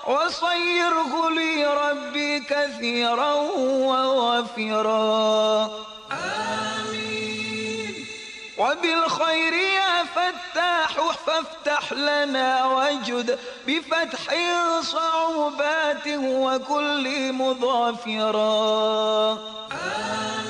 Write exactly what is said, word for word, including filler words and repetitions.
وصيره لي ربي كثيرا ووافرا. آمين. وبالخير يا فتاح فافتح لنا وجد بفتح صعوبات وكل مظافرا. آمين.